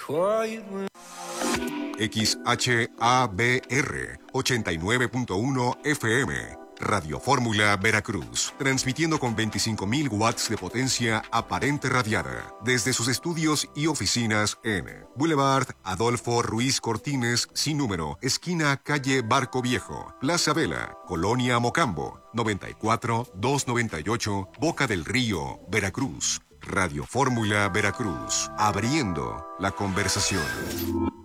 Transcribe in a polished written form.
XHABR 89.1 FM. Radio Fórmula Veracruz, transmitiendo con 25.000 watts de potencia aparente radiada desde sus estudios y oficinas en Boulevard Adolfo Ruiz Cortines, sin número, esquina calle Barco Viejo, Plaza Vela, Colonia Mocambo, 94-298, Boca del Río, Veracruz. Radio Fórmula Veracruz, abriendo la conversación.